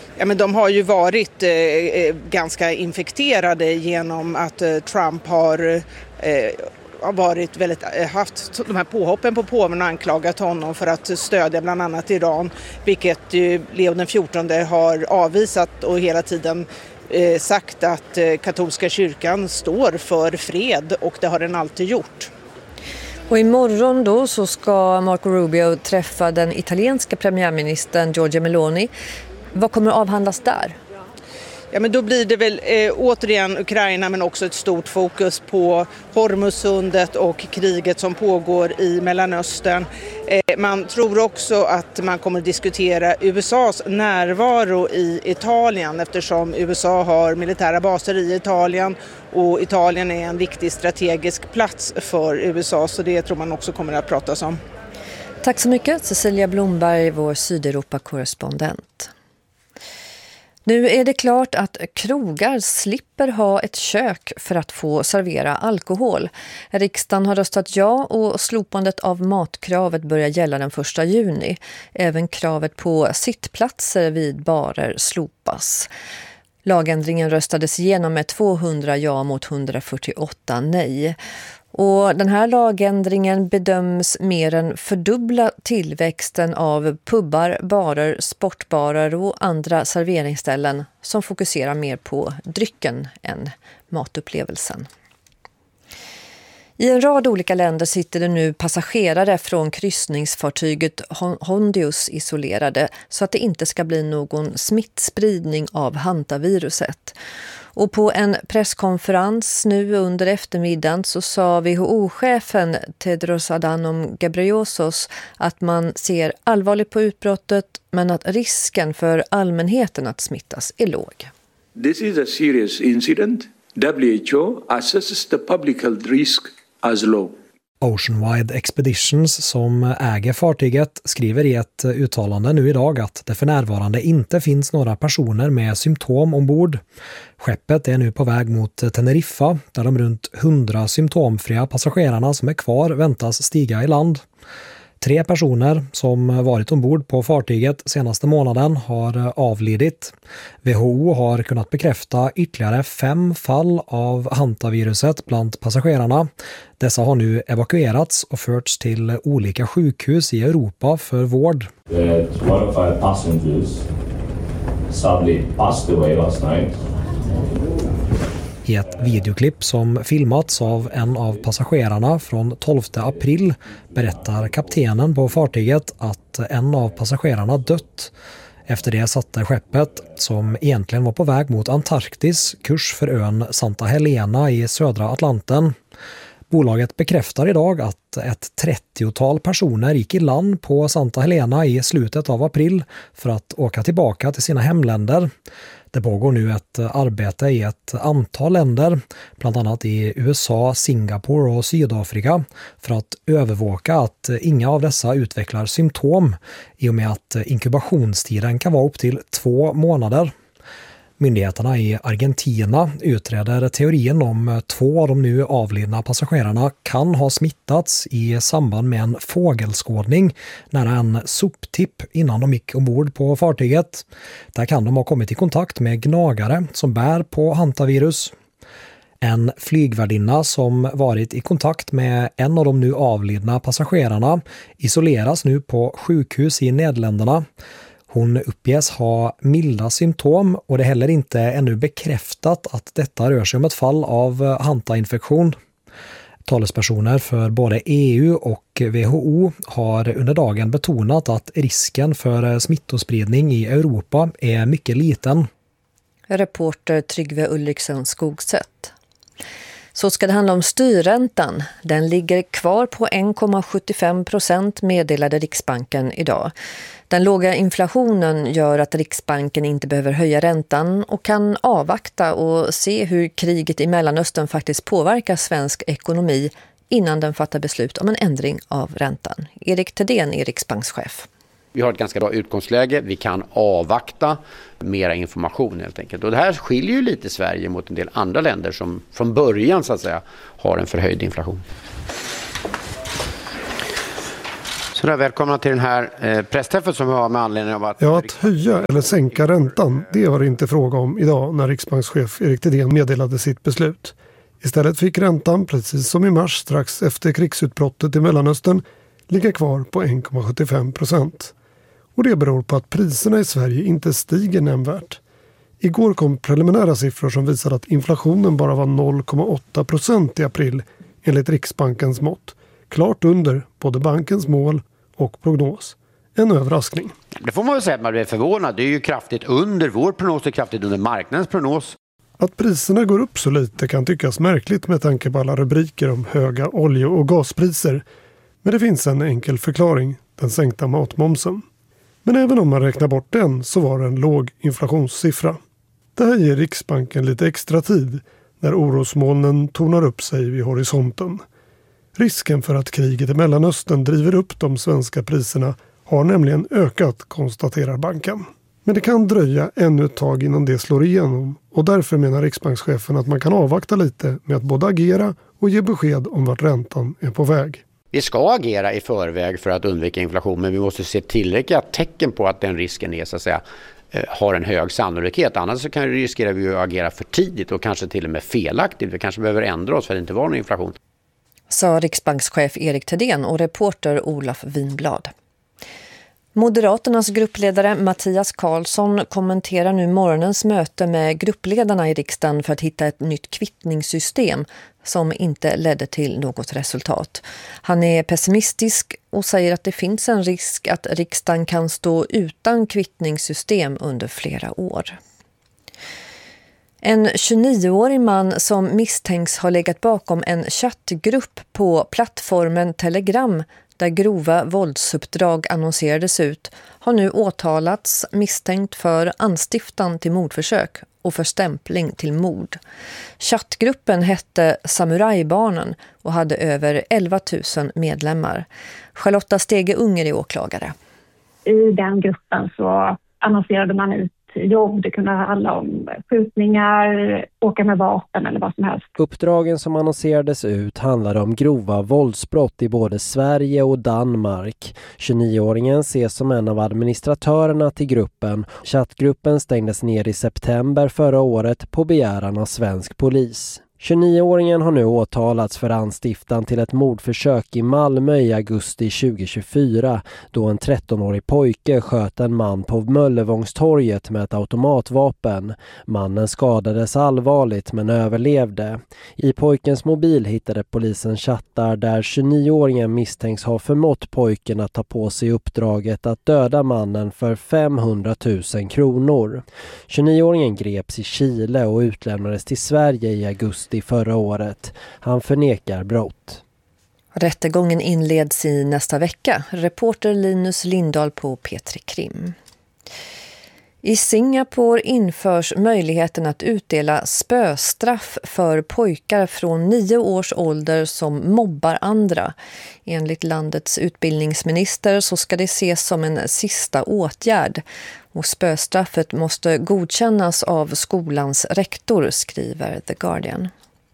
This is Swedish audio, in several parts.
Ja, men de har ju varit ganska infekterade genom att Trump har varit haft de här påhoppen på påven och anklagat honom för att stödja bland annat Iran, vilket Leo den 14 har avvisat och hela tiden sagt att katolska kyrkan står för fred, och det har den alltid gjort. Och imorgon då så ska Marco Rubio träffa den italienska premiärministern Giorgia Meloni. Vad kommer att avhandlas där? Ja, men då blir det väl återigen Ukraina, men också ett stort fokus på Hormuzsundet och kriget som pågår i Mellanöstern. Man tror också att man kommer att diskutera USAs närvaro i Italien, eftersom USA har militära baser i Italien och Italien är en viktig strategisk plats för USA, så det tror man också kommer att pratas om. Tack så mycket Cecilia Blomberg, vår Sydeuropa-korrespondent. Nu är det klart att krogar slipper ha ett kök för att få servera alkohol. Riksdagen har röstat ja och slopandet av matkravet börjar gälla den 1 juni. Även kravet på sittplatser vid barer slopas. Lagändringen röstades igenom med 200 ja mot 148 nej. Och den här lagändringen bedöms mer än fördubbla tillväxten av pubbar, barer, sportbarer och andra serveringsställen som fokuserar mer på drycken än matupplevelsen. I en rad olika länder sitter det nu passagerare från kryssningsfartyget Hondius isolerade så att det inte ska bli någon smittspridning av hantaviruset. Och på en presskonferens nu under eftermiddagen så sa WHO-chefen Tedros Adhanom Ghebreyesus att man ser allvarligt på utbrottet men att risken för allmänheten att smittas är låg. This is a serious incident. WHO assesses the public health risk as low. Oceanwide Expeditions, som äger fartyget, skriver i ett uttalande nu idag att det för närvarande inte finns några personer med symptom ombord. Skeppet är nu på väg mot Teneriffa, där de runt 100 symptomfria passagerarna som är kvar väntas stiga i land. 3 personer som varit ombord på fartyget senaste månaden har avlidit. WHO har kunnat bekräfta ytterligare 5 fall av hantaviruset bland passagerarna. Dessa har nu evakuerats och förts till olika sjukhus i Europa för vård. The 25 passengers sadly passed away last night. I ett videoklipp som filmats av en av passagerarna från 12 april berättar kaptenen på fartyget att en av passagerarna dött. Efter det satte skeppet, som egentligen var på väg mot Antarktis, kurs för ön Santa Helena i södra Atlanten. Bolaget bekräftar idag att ett 30-tal personer gick i land på Santa Helena i slutet av april för att åka tillbaka till sina hemländer. Det pågår nu ett arbete i ett antal länder, bland annat i USA, Singapore och Sydafrika, för att övervaka att inga av dessa utvecklar symptom, i och med att inkubationstiden kan vara upp till 2 månader. Myndigheterna i Argentina utreder teorin om 2 av de nu avlidna passagerarna kan ha smittats i samband med en fågelskådning nära en soptipp innan de gick ombord på fartyget. Där kan de ha kommit i kontakt med gnagare som bär på hantavirus. En flygvärdinna som varit i kontakt med en av de nu avlidna passagerarna isoleras nu på sjukhus i Nederländerna. Hon uppges ha milda symptom och det är heller inte ännu bekräftat att detta rör sig om ett fall av hantainfektion. Talespersoner för både EU och WHO har under dagen betonat att risken för smittospridning i Europa är mycket liten. Reporter Tryggve Ulriksen Skogsätt. Så ska det handla om styrräntan. Den ligger kvar på 1,75% meddelade Riksbanken idag. Den låga inflationen gör att Riksbanken inte behöver höja räntan och kan avvakta och se hur kriget i Mellanöstern faktiskt påverkar svensk ekonomi innan den fattar beslut om en ändring av räntan. Erik Thedéen är riksbankschef. Vi har ett ganska bra utgångsläge. Vi kan avvakta mera information helt enkelt. Och det här skiljer ju lite Sverige mot en del andra länder som från början så att säga har en förhöjd inflation. Så Välkomna till den här pressträffen som vi har med anledning av att... Ja, att höja eller sänka räntan, det var det inte fråga om idag när riksbankschef Erik Thedéen meddelade sitt beslut. Istället fick räntan, precis som i mars strax efter krigsutbrottet i Mellanöstern, ligga kvar på 1,75%. Och det beror på att priserna i Sverige inte stiger nämnvärt. Igår kom preliminära siffror som visade att inflationen bara var 0,8% i april enligt Riksbankens mått. Klart under både bankens mål och prognos. En överraskning. Det får man väl säga att man blir förvånad. Det är ju kraftigt under vår prognos och kraftigt under marknadens prognos. Att priserna går upp så lite kan tyckas märkligt med tanke på alla rubriker om höga olje- och gaspriser. Men det finns en enkel förklaring, den sänkta matmomsen. Men även om man räknar bort den så var det en låg inflationssiffra. Det här ger Riksbanken lite extra tid när orosmolnen tornar upp sig vid horisonten. Risken för att kriget i Mellanöstern driver upp de svenska priserna har nämligen ökat, konstaterar banken. Men det kan dröja ännu ett tag innan det slår igenom och därför menar riksbankschefen att man kan avvakta lite med att både agera och ge besked om vart räntan är på väg. Vi ska agera i förväg för att undvika inflation, men vi måste se tillräckliga tecken på att den risken är, så att säga, har en hög sannolikhet. Annars så riskerar vi att agera för tidigt och kanske till och med felaktigt. Vi kanske behöver ändra oss för att det inte var någon inflation. Sa riksbankschef Erik Thedéen och reporter Olof Winblad. Moderaternas gruppledare Mattias Karlsson kommenterar nu morgonens möte med gruppledarna i riksdagen för att hitta ett nytt kvittningssystem som inte ledde till något resultat. Han är pessimistisk och säger att det finns en risk att riksdagen kan stå utan kvittningssystem under flera år. En 29-årig man som misstänks ha legat bakom en chattgrupp på plattformen Telegram där grova våldsuppdrag annonserades ut har nu åtalats misstänkt för anstiftan till mordförsök och för stämpling till mord. Chattgruppen hette Samurajbarnen och hade över 11 000 medlemmar. Charlotta Stege Unger är åklagare. I den gruppen så annonserade man ut jobb. Det kunde handla om skjutningar, åka med vapen eller vad som helst. Uppdragen som annonserades ut handlade om grova våldsbrott i både Sverige och Danmark. 29-åringen ses som en av administratörerna till gruppen. Chattgruppen stängdes ner i september förra året på begäran av svensk polis. 29-åringen har nu åtalats för anstiftan till ett mordförsök i Malmö i augusti 2024 då en 13-årig pojke sköt en man på Möllevångstorget med ett automatvapen. Mannen skadades allvarligt men överlevde. I pojkens mobil hittade polisen chattar där 29-åringen misstänks ha förmått pojken att ta på sig uppdraget att döda mannen för 500 000 kronor. 29-åringen greps i Chile och utlämnades till Sverige i augusti förra året. Han förnekar brott. Rättegången inleds i nästa vecka. Reporter Linus Lindahl på P3 Krim. I Singapore införs möjligheten att utdela spöstraff för pojkar från 9 års ålder som mobbar andra. Enligt landets utbildningsminister så ska det ses som en sista åtgärd. Och spöstraffet måste godkännas av skolans rektor, skriver The Guardian.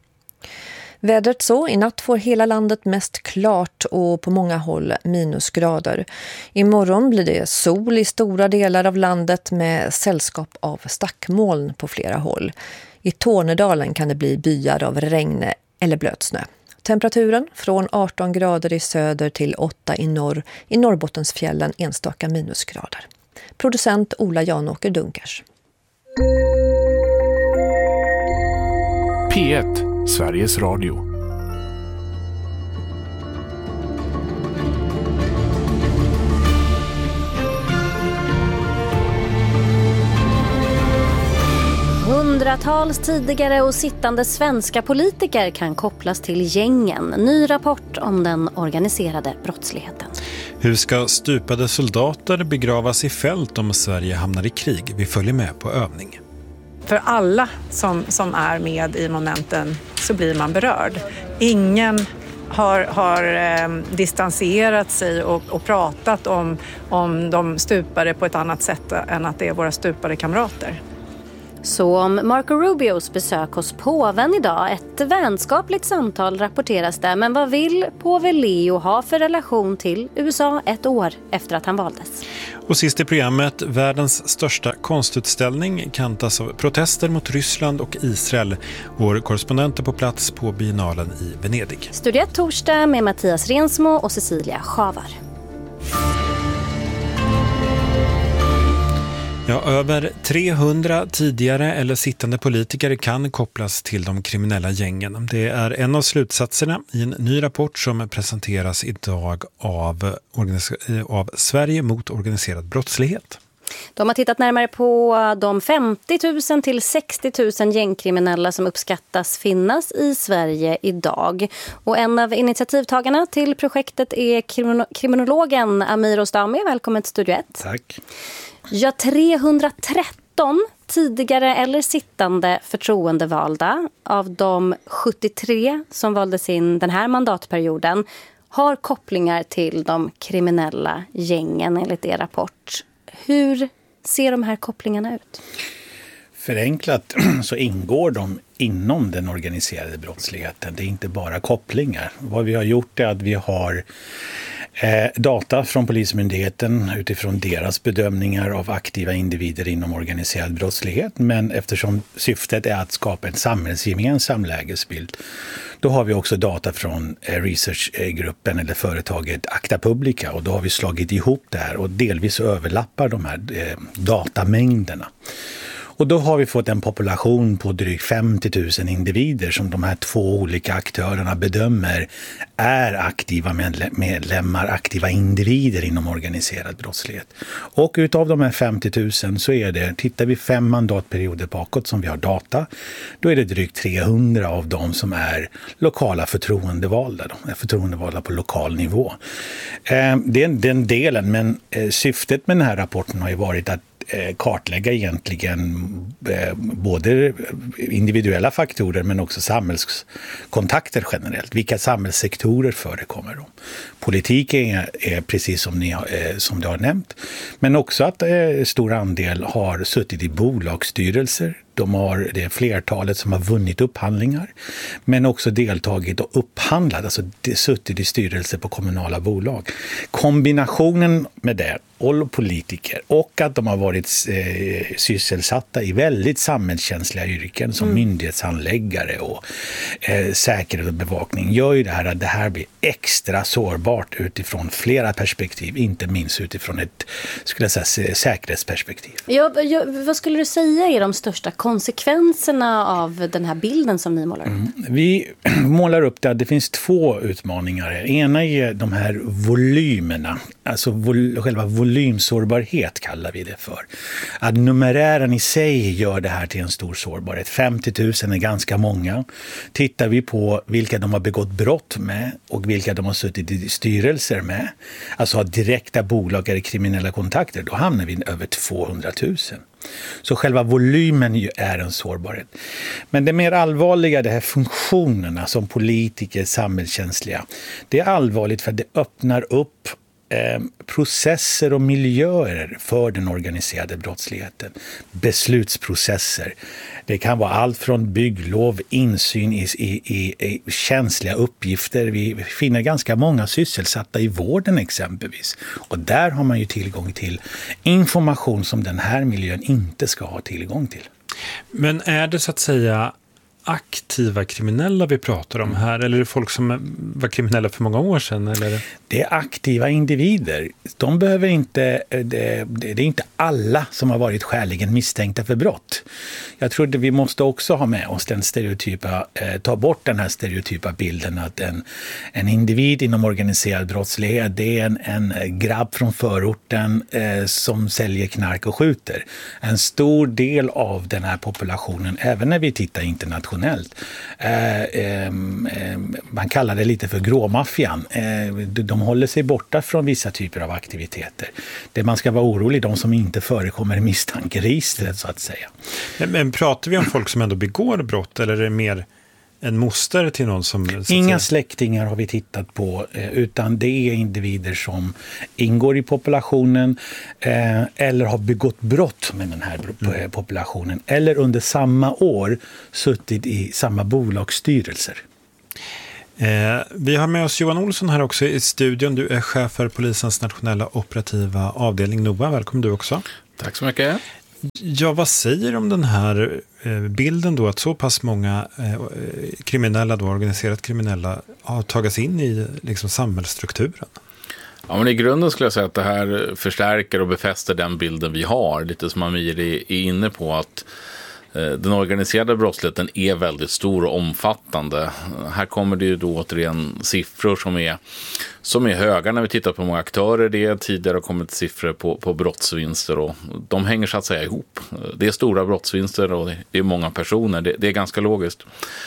Vädret så, i natt får hela landet mest klart och på många håll minusgrader. Imorgon blir det sol i stora delar av landet med sällskap av stackmoln på flera håll. I Tornedalen kan det bli byar av regn eller blötsnö. Temperaturen från 18 grader i söder till 8 i norr. I Norrbottensfjällen enstaka minusgrader. Producent Ola Janåker Dunkers. P1, Sveriges Radio. Hundratals tidigare och sittande svenska politiker kan kopplas till gängen. Ny rapport om den organiserade brottsligheten. Hur ska stupade soldater begravas i fält om Sverige hamnar i krig? Vi följer med på övning. För alla som är med i momenten så blir man berörd. Ingen har distanserat sig och pratat om de stupade på ett annat sätt än att det är våra stupade kamrater. Så om Marco Rubios besök hos påven idag, ett vänskapligt samtal rapporteras det. Men vad vill påve Leo ha för relation till USA ett år efter att han valdes? Och sist i programmet, världens största konstutställning kantas av protester mot Ryssland och Israel. Vår korrespondent är på plats på biennalen i Venedig. Studio 1 torsdag med Mattias Rensmo och Cecilia Schavar. Ja, över 300 tidigare eller sittande politiker kan kopplas till de kriminella gängen. Det är en av slutsatserna i en ny rapport som presenteras idag av Sverige mot organiserad brottslighet. De har tittat närmare på de 50 000 till 60 000 gängkriminella som uppskattas finnas i Sverige idag. Och en av initiativtagarna till projektet är kriminologen Amir Ostami. Välkommen till Studio 1. Tack. Ja, 313 tidigare eller sittande förtroendevalda av de 73 som valdes in den här mandatperioden har kopplingar till de kriminella gängen enligt er rapport. Hur ser de här kopplingarna ut? Förenklat så ingår de inom den organiserade brottsligheten. Det är inte bara kopplingar. Vad vi har gjort är att vi har data från Polismyndigheten utifrån deras bedömningar av aktiva individer inom organiserad brottslighet. Men eftersom syftet är att skapa en samhällsgemensam lägesbild, då har vi också data från researchgruppen eller företaget Acta Publica, och då har vi slagit ihop det här och delvis överlappar de här datamängderna. Och då har vi fått en population på drygt 50 000 individer som de här två olika aktörerna bedömer är aktiva medlemmar, aktiva individer inom organiserad brottslighet. Och utav de här 50 000 så är det, tittar vi 5 mandatperioder bakåt som vi har data, då är det drygt 300 av dem som är lokala förtroendevalda, förtroendevalda på lokal nivå. Det är den delen, men syftet med den här rapporten har ju varit att kartlägga egentligen både individuella faktorer men också samhällskontakter generellt. Vilka samhällssektorer förekommer de? Politik är precis som du har nämnt, men också att stor andel har suttit i bolagsstyrelser. Det är flertalet som har vunnit upphandlingar, men också deltagit och upphandlat, alltså suttit i styrelser på kommunala bolag. Kombinationen med det, och politiker, och att de har varit sysselsatta i väldigt samhällskänsliga yrken som myndighetshandläggare och säkerhet och bevakning, gör ju det här att det här blir extra sårbart utifrån flera perspektiv, inte minst utifrån ett, skulle jag säga, säkerhetsperspektiv. Vad skulle du säga är de största konsekvenserna av den här bilden som ni målar upp? Vi målar upp det finns 2 utmaningar. Ena är de här volymerna, alltså själva volymsårbarhet kallar vi det för. Att numerären i sig gör det här till en stor sårbarhet. 50 000 är ganska många. Tittar vi på vilka de har begått brott med och vilka de har suttit i styrelser med, alltså har direkta bolag eller kriminella kontakter, då hamnar vi över 200 000. Så själva volymen är en sårbarhet. Men det mer allvarliga, det här funktionerna som politiker, samhällskänsliga, det är allvarligt för att det öppnar upp processer och miljöer för den organiserade brottsligheten. Beslutsprocesser. Det kan vara allt från bygglov, insyn i känsliga uppgifter. Vi finner ganska många sysselsatta i vården exempelvis. Och där har man ju tillgång till information som den här miljön inte ska ha tillgång till. Men är det så att säga aktiva kriminella vi pratar om här, eller är det folk som var kriminella för många år sedan? Eller? Det är aktiva individer. De behöver inte, det är inte alla som har varit skäligen misstänkta för brott. Jag tror att vi måste också ha med oss den stereotypa, ta bort den här stereotypa bilden att en individ inom organiserad brottslighet, det är en grabb från förorten som säljer knark och skjuter. En stor del av den här populationen, även när vi tittar internationellt, man kallar det lite för gråmaffian. De håller sig borta från vissa typer av aktiviteter. Det man ska vara orolig, de som inte förekommer i misstankeregistret så att säga. Men pratar vi om folk som ändå begår brott, eller är det mer en moster till någon som... Inga släktingar har vi tittat på, utan det är individer som ingår i populationen eller har begått brott med den här populationen eller under samma år suttit i samma bolagsstyrelser. Vi har med oss Johan Olsson här också i studion. Du är chef för polisens nationella operativa avdelning NOA. Välkommen du också. Tack så mycket. Ja, vad säger du om den här bilden då att så pass många kriminella, då, organiserat kriminella, har tagits in i liksom samhällsstrukturen? Ja, men i grunden skulle jag säga att det här förstärker och befäster den bilden vi har. Lite som Amir är inne på, att den organiserade brottsligheten är väldigt stor och omfattande. Här kommer det ju då återigen siffror som är höga när vi tittar på hur många aktörer det är. Tidigare har kommit siffror på brottsvinster och de hänger så att säga ihop. Det är stora brottsvinster och det är många personer. Det är ganska logiskt.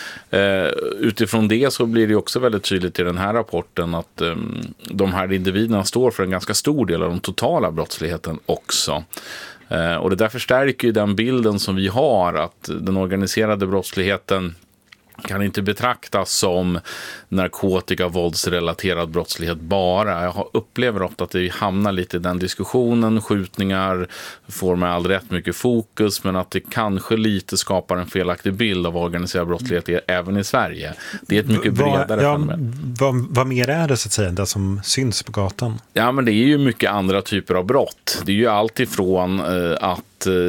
Utifrån det så blir det också väldigt tydligt i den här rapporten att de här individerna står för en ganska stor del av den totala brottsligheten också. Och det där förstärker ju den bilden som vi har, att den organiserade brottsligheten kan inte betraktas som narkotika- våldsrelaterad brottslighet bara. Jag upplever ofta att vi hamnar lite i den diskussionen. Skjutningar får med all rätt mycket fokus, men att det kanske lite skapar en felaktig bild av organiserad brottslighet även i Sverige. Det är ett mycket bredare fenomen. Vad mer är det så att säga, det som syns på gatan? Ja, men det är ju mycket andra typer av brott. Det är ju allt ifrån att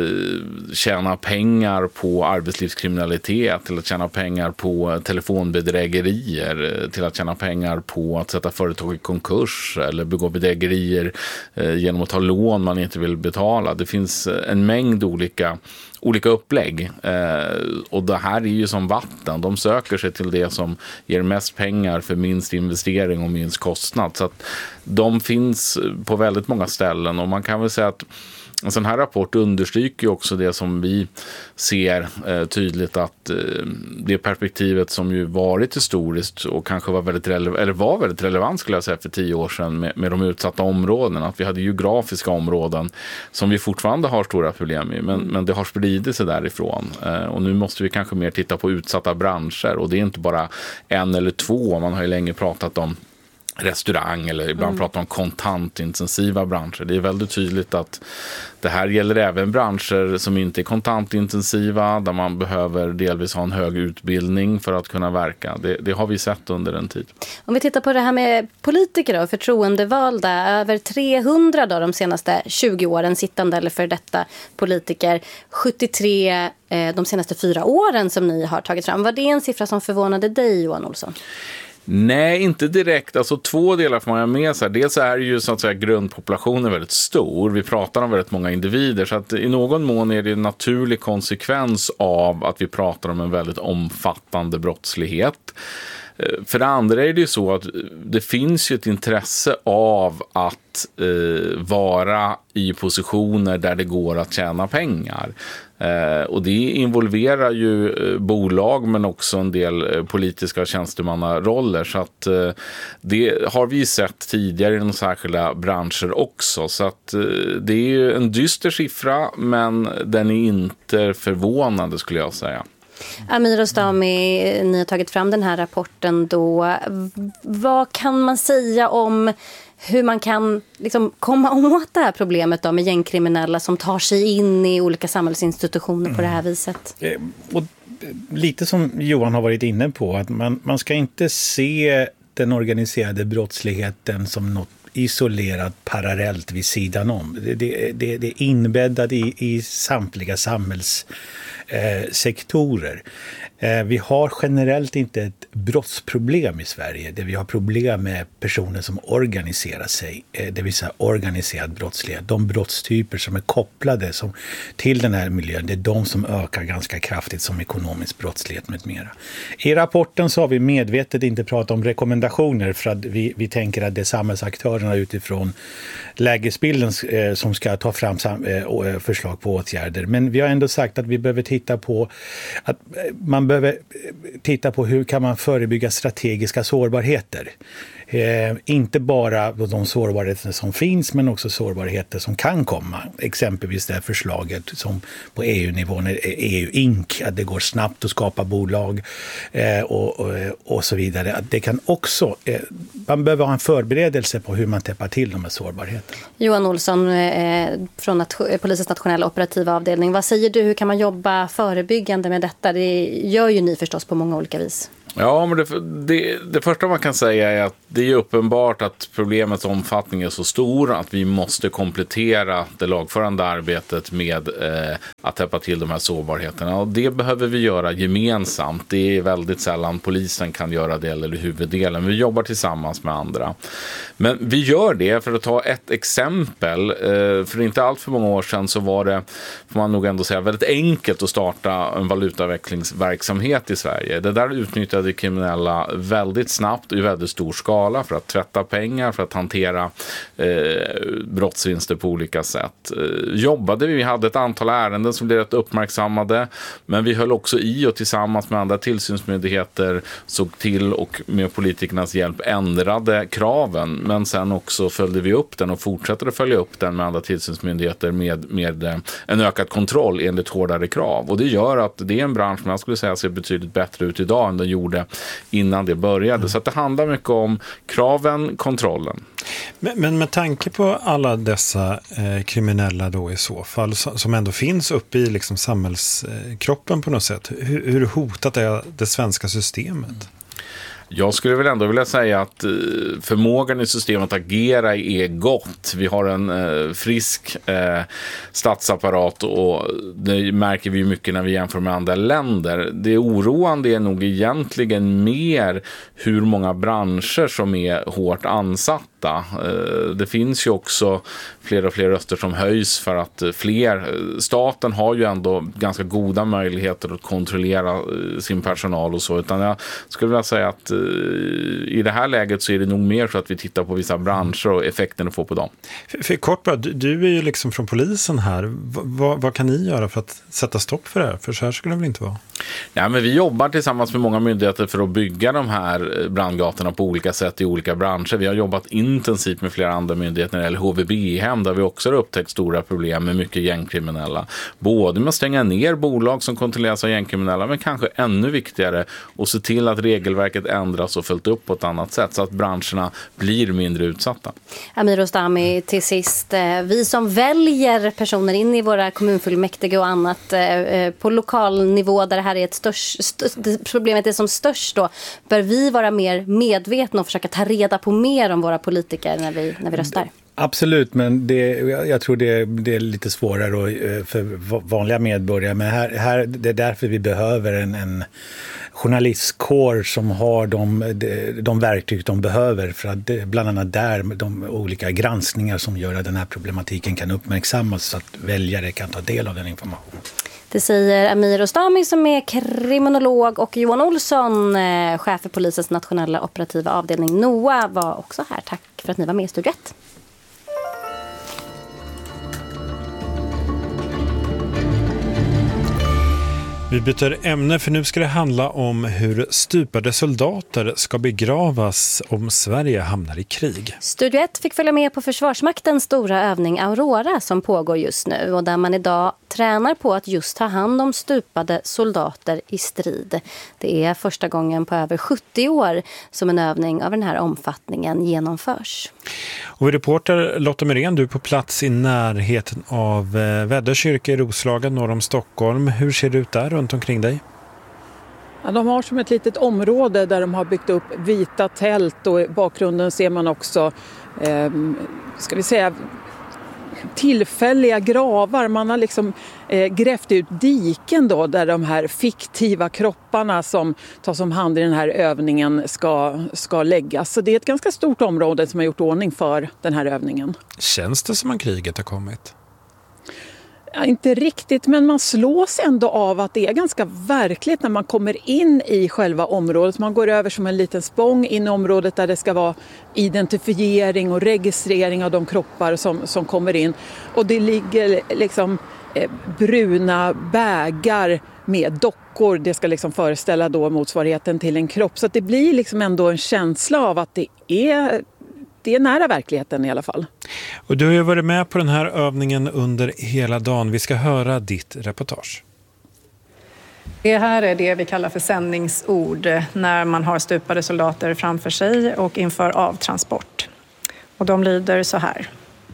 tjäna pengar på arbetslivskriminalitet till att tjäna pengar på telefonbedrägerier, till att tjäna pengar på att sätta företag i konkurs eller begå bedrägerier genom att ta lån man inte vill betala. Det finns en mängd olika upplägg och det här är ju som vatten. De söker sig till det som ger mest pengar för minst investering och minst kostnad. Så att de finns på väldigt många ställen, och man kan väl säga att en sån här rapport understryker ju också det som vi ser tydligt, att det perspektivet som ju varit historiskt och kanske var väldigt relevant skulle jag säga för 10 år sedan med de utsatta områdena, att vi hade geografiska områden som vi fortfarande har stora problem i, men det har spridit sig därifrån, och nu måste vi kanske mer titta på utsatta branscher, och det är inte bara en eller två. Man har ju länge pratat om restaurang eller ibland pratar om kontantintensiva branscher. Det är väldigt tydligt att det här gäller även branscher som inte är kontantintensiva, där man behöver delvis ha en hög utbildning för att kunna verka. Det har vi sett under en tid. Om vi tittar på det här med politiker och förtroendevalda, över 300 då de senaste 20 åren sittande eller för detta politiker, 73 de senaste 4 åren som ni har tagit fram. Var det en siffra som förvånade dig, Johan Olsson? Nej, inte direkt. Alltså 2 delar får man ha med sig. Dels är ju så att säga grundpopulationen väldigt stor. Vi pratar om väldigt många individer, så att i någon mån är det en naturlig konsekvens av att vi pratar om en väldigt omfattande brottslighet. För det andra är det ju så att det finns ju ett intresse av att vara i positioner där det går att tjäna pengar. Och det involverar ju bolag men också en del politiska tjänstemannaroller, så att det har vi sett tidigare i de särskilda branscher också, så att det är ju en dyster siffra, men den är inte förvånande skulle jag säga. Amir och Stami, ni har tagit fram den här rapporten då. Vad kan man säga om hur man kan liksom komma åt det här problemet då med gängkriminella som tar sig in i olika samhällsinstitutioner på det här viset? Och lite som Johan har varit inne på, att man ska inte se den organiserade brottsligheten som något isolerat parallellt vid sidan om. Det är inbäddat i samtliga samhällssektorer. Vi har generellt inte ett brottsproblem i Sverige där vi har problem med personer som organiserar sig, det vill säga organiserad brottslighet. De brottstyper som är kopplade till den här miljön, det är de som ökar ganska kraftigt som ekonomisk brottslighet med mera. I rapporten så har vi medvetet inte pratat om rekommendationer, för att vi tänker att det är samhällsaktörerna utifrån lägesbilden som ska ta fram förslag på åtgärder. Men vi har ändå sagt att vi behöver titta på hur kan man förebygga strategiska sårbarheter. Inte bara de sårbarheter som finns men också sårbarheter som kan komma. Exempelvis det här förslaget som på EU-nivån är EU Inc. Att det går snabbt att skapa bolag och så vidare. Att det kan också, man behöver ha en förberedelse på hur man täppar till de här sårbarheterna. Johan Olsson från Polisens nationella operativa avdelning. Vad säger du, hur kan man jobba förebyggande med detta? Det gör ju ni förstås på många olika vis. Ja, men det första man kan säga är att det är uppenbart att problemets omfattning är så stor att vi måste komplettera det lagförande arbetet med att täppa till de här sårbarheterna. Och det behöver vi göra gemensamt. Det är väldigt sällan polisen kan göra det eller huvuddelen. Vi jobbar tillsammans med andra. Men vi gör det, för att ta ett exempel. För inte allt för många år sedan så var det, får man nog ändå säga, väldigt enkelt att starta en valutaväxlingsverksamhet i Sverige. Det där utnyttjade kriminella väldigt snabbt och i väldigt stor skala för att tvätta pengar, för att hantera brottsvinster på olika sätt. Vi hade ett antal ärenden som blev rätt uppmärksammade, men vi höll också i och tillsammans med andra tillsynsmyndigheter såg till och med politikernas hjälp ändrade kraven, men sen också följde vi upp den och fortsätter att följa upp den med andra tillsynsmyndigheter med en ökad kontroll enligt hårdare krav. Och det gör att det är en bransch som jag skulle säga ser betydligt bättre ut idag än den gjorde innan det började. Så att det handlar mycket om kraven, kontrollen. Men med tanke på alla dessa kriminella då i så fall som ändå finns uppe i liksom samhällskroppen på något sätt, hur hotat är det svenska systemet? Jag skulle väl ändå vilja säga att förmågan i systemet att agera är gott. Vi har en frisk statsapparat och det märker vi mycket när vi jämför med andra länder. Det oroande är nog egentligen mer hur många branscher som är hårt ansatta. Det finns ju också fler och fler röster som höjs för att staten har ju ändå ganska goda möjligheter att kontrollera sin personal och så, utan jag skulle vilja säga att i det här läget så är det nog mer så att vi tittar på vissa branscher och effekten det får på dem. För kort bara, du är ju liksom från polisen här. Vad kan ni göra för att sätta stopp för det här? För så här skulle det väl inte vara? Ja, men vi jobbar tillsammans med många myndigheter för att bygga de här brandgatorna på olika sätt i olika branscher. Vi har jobbat intensivt med flera andra myndigheter, eller HVB-hem, där vi också har upptäckt stora problem med mycket gängkriminella. Både med att stänga ner bolag som kontrolleras av gängkriminella, men kanske ännu viktigare att se till att regelverket ändras och följt upp på ett annat sätt så att branscherna blir mindre utsatta. Amir Ostami, till sist, vi som väljer personer in i våra kommunfullmäktige och annat på lokal nivå där det här är problemet är som störst då, bör vi vara mer medvetna och försöka ta reda på mer om våra politiker när vi röstar? Absolut, men jag tror det är lite svårare för vanliga medborgare. Men här det är därför vi behöver en journalistkår som har de verktyg de behöver, för att bland annat där de olika granskningar som gör att den här problematiken kan uppmärksammas så att väljare kan ta del av den informationen. Det säger Amir Ostami som är kriminolog, och Johan Olsson, chef för Polisens nationella operativa avdelning NOA, var också här. Tack för att ni var med i Studio 1. Vi byter ämne, för nu ska det handla om hur stupade soldater ska begravas om Sverige hamnar i krig. Studio 1 fick följa med på Försvarsmaktens stora övning Aurora som pågår just nu, och där man idag tränar på att just ta hand om stupade soldater i strid. Det är första gången på över 70 år som en övning av den här omfattningen genomförs. Och reporter Lotta Myrén, du är på plats i närheten av Väddö kyrka i Roslagen norr om Stockholm. Hur ser det ut där runt omkring dig? Ja, de har som ett litet område där de har byggt upp vita tält, och i bakgrunden ser man också tillfälliga gravar. Man har liksom grävt ut diken då, där de här fiktiva kropparna som tas om hand i den här övningen ska läggas. Så det är ett ganska stort område som har gjort ordning för den här övningen. Känns det som att kriget har kommit? Ja, inte riktigt, men man slås ändå av att det är ganska verkligt när man kommer in i själva området. Man går över som en liten spång in i området där det ska vara identifiering och registrering av de kroppar som kommer in. Och det ligger liksom bruna bägar med dockor. Det ska liksom föreställa då motsvarigheten till en kropp. Så att det blir liksom ändå en känsla av att det är nära verkligheten i alla fall. Och du har ju varit med på den här övningen under hela dagen. Vi ska höra ditt reportage. Det här är det vi kallar för sändningsord när man har stupade soldater framför sig och inför avtransport. Och de lyder så här.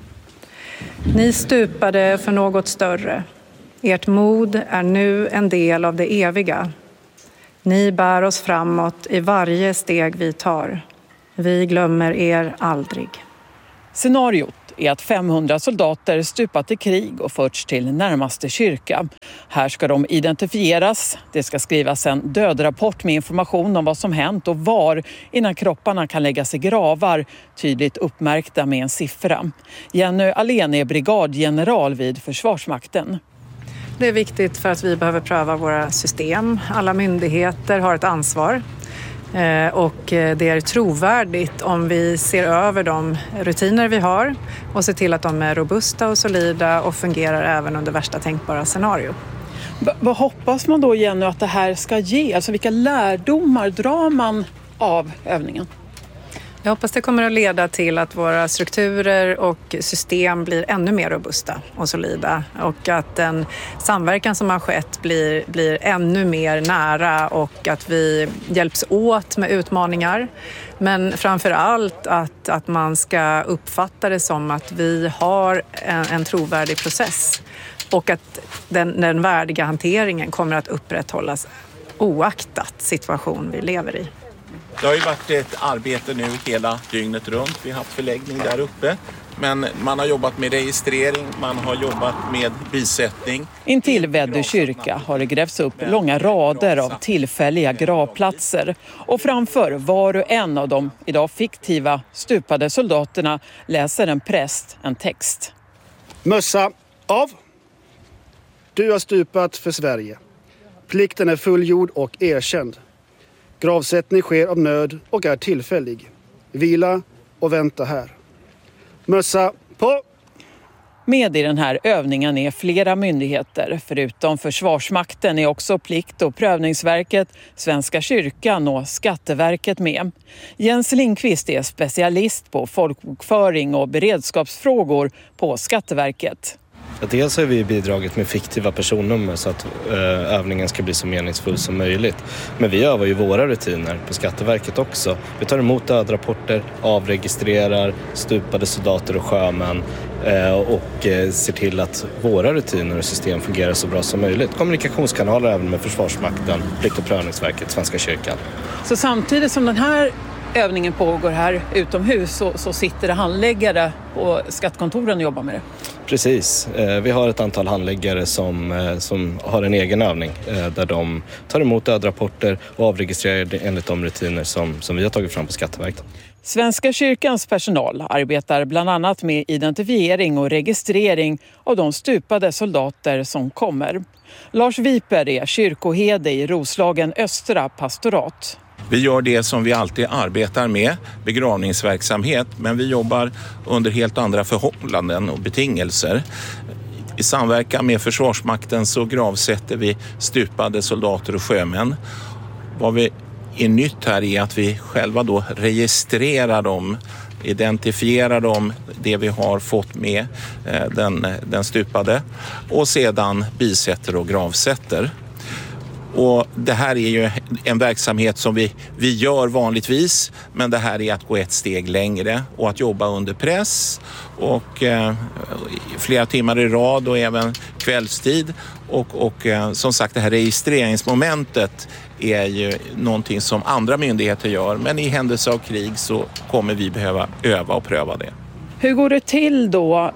Ni stupade för något större. Ert mod är nu en del av det eviga. Ni bär oss framåt i varje steg vi tar. Vi glömmer er aldrig. Scenariot är att 500 soldater stupat i krig och förts till närmaste kyrka. Här ska de identifieras. Det ska skrivas en dödrapport med information om vad som hänt och var innan kropparna kan läggas i gravar, tydligt uppmärkta med en siffra. Jenny Alén är brigadgeneral vid Försvarsmakten. Det är viktigt för att vi behöver pröva våra system. Alla myndigheter har ett ansvar. Och det är trovärdigt om vi ser över de rutiner vi har och ser till att de är robusta och solida och fungerar även under värsta tänkbara scenario. Vad hoppas man då, Jenny, att det här ska ge? Alltså vilka lärdomar drar man av övningen? Jag hoppas det kommer att leda till att våra strukturer och system blir ännu mer robusta och solida och att den samverkan som har skett blir ännu mer nära och att vi hjälps åt med utmaningar. Men framför allt att man ska uppfatta det som att vi har en trovärdig process och att den värdiga hanteringen kommer att upprätthållas oaktat situation vi lever i. Det har ju varit ett arbete nu hela dygnet runt. Vi har haft förläggning där uppe. Men man har jobbat med registrering, man har jobbat med bisättning. Intill Väddö kyrka har det grävts upp långa rader av tillfälliga gravplatser. Och framför var och en av de idag fiktiva stupade soldaterna läser en präst en text. Mössa av. Du har stupat för Sverige. Plikten är fullgjord och erkänd. Gravsättning sker av nöd och är tillfällig. Vila och vänta här. Mössa på! Med i den här övningen är flera myndigheter. Förutom Försvarsmakten är också Plikt- och prövningsverket, Svenska kyrkan och Skatteverket med. Jens Lindqvist är specialist på folkbokföring och beredskapsfrågor på Skatteverket. Dels har vi bidragit med fiktiva personnummer så att övningen ska bli så meningsfull som möjligt. Men vi övar ju våra rutiner på Skatteverket också. Vi tar emot dödrapporter, avregistrerar stupade soldater och sjömän och ser till att våra rutiner och system fungerar så bra som möjligt. Kommunikationskanaler även med Försvarsmakten, Plikt- och prövningsverket, Svenska kyrkan. Så samtidigt som den här övningen pågår här utomhus så sitter det handläggare på skattekontoren och jobbar med det? Precis. Vi har ett antal handläggare som har en egen övning där de tar emot dödrapporter och avregistrerar enligt de rutiner som vi har tagit fram på Skatteverket. Svenska kyrkans personal arbetar bland annat med identifiering och registrering av de stupade soldater som kommer. Lars Viper är kyrkoherde i Roslagen Östra pastorat. Vi gör det som vi alltid arbetar med, begravningsverksamhet, men vi jobbar under helt andra förhållanden och betingelser. I samverkan med Försvarsmakten så gravsätter vi stupade soldater och sjömän. Vad vi är nytt här är att vi själva då registrerar dem, identifierar dem, det vi har fått med den stupade, och sedan bisätter och gravsätter. Och det här är ju en verksamhet som vi gör vanligtvis, men det här är att gå ett steg längre och att jobba under press och flera timmar i rad och även kvällstid. Och som sagt, det här registreringsmomentet är ju någonting som andra myndigheter gör, men i händelse av krig så kommer vi behöva öva och pröva det. Hur går det till då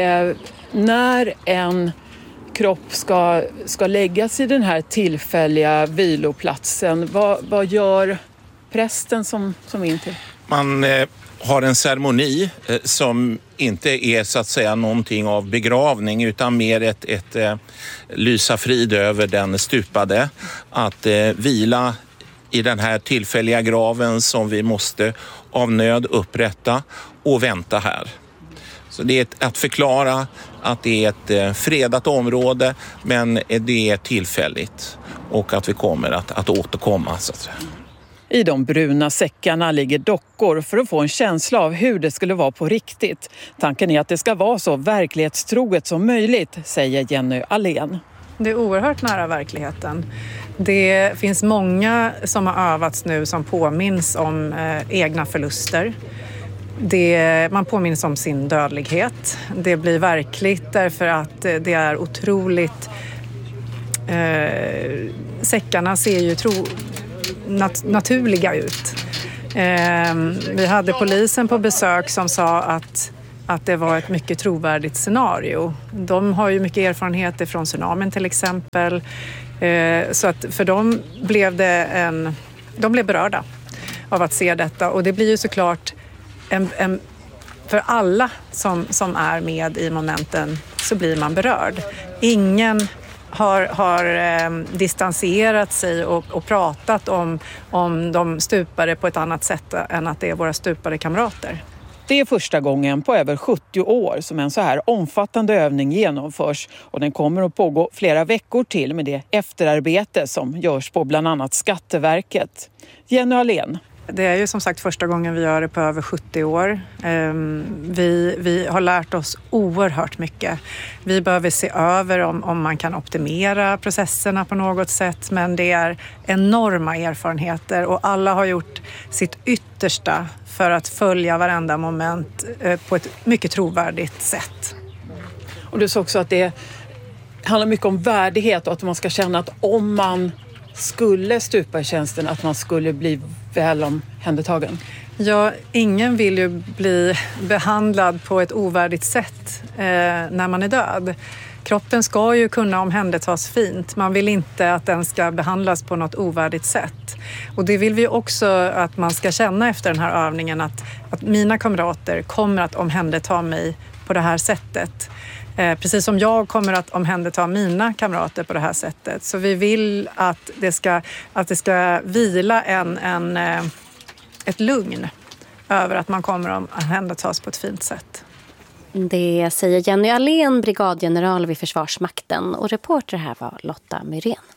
när en kropp ska läggas i den här tillfälliga viloplatsen? Vad gör prästen som in till? Man har en ceremoni som inte är så att säga någonting av begravning utan mer ett lysa frid över den stupade. Att vila i den här tillfälliga graven som vi måste av nöd upprätta och vänta här. Så det är att förklara att det är ett fredat område, men det är tillfälligt och att vi kommer att återkomma, så att säga. I de bruna säckarna ligger dockor för att få en känsla av hur det skulle vara på riktigt. Tanken är att det ska vara så verklighetstroget som möjligt, säger Jenny Allén. Det är oerhört nära verkligheten. Det finns många som har övats nu som påminns om egna förluster. Man påminns om sin dödlighet. Det blir verkligt därför att det är otroligt... säckarna ser ju naturliga ut. Vi hade polisen på besök som sa att det var ett mycket trovärdigt scenario. De har ju mycket erfarenheter från tsunamin till exempel. Så att för dem blev de blev berörda av att se detta. Och det blir ju såklart för alla som är med i momenten så blir man berörd. Ingen har distanserat sig och pratat om de stupade på ett annat sätt än att det är våra stupade kamrater. Det är första gången på över 70 år som en så här omfattande övning genomförs och den kommer att pågå flera veckor till med det efterarbete som görs på bland annat Skatteverket. Jenny Allén. Det är ju som sagt första gången vi gör det på över 70 år. Vi har lärt oss oerhört mycket. Vi behöver se över om man kan optimera processerna på något sätt. Men det är enorma erfarenheter och alla har gjort sitt yttersta för att följa varenda moment på ett mycket trovärdigt sätt. Och du sa också att det handlar mycket om värdighet och att man ska känna att om man skulle stupa i tjänsten att man skulle bli väl omhändertagen. Ja, ingen vill ju bli behandlad på ett ovärdigt sätt när man är död. Kroppen ska ju kunna omhändertas fint. Man vill inte att den ska behandlas på något ovärdigt sätt. Och det vill vi också att man ska känna efter den här övningen att mina kamrater kommer att omhänderta mig på det här sättet. Precis som jag kommer att omhänderta mina kamrater på det här sättet. Så vi vill att det ska vila ett lugn över att man kommer att omhändertas på ett fint sätt. Det säger Jenny Allén, brigadgeneral vid Försvarsmakten, och reporter här var Lotta Myrén.